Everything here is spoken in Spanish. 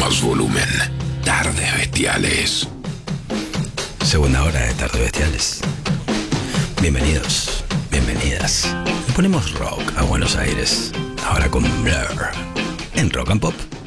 más volumen. Tardes Bestiales. Segunda hora de Tardes Bestiales. Bienvenidos, bienvenidas. Le ponemos rock a Buenos Aires. Ahora con Blur. En Rock and Pop.